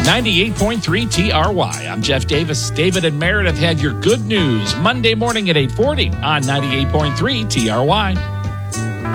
98.3 TRY. I'm Jeff Davis. David and Meredith had your good news Monday morning at 8:40 on 98.3 TRY.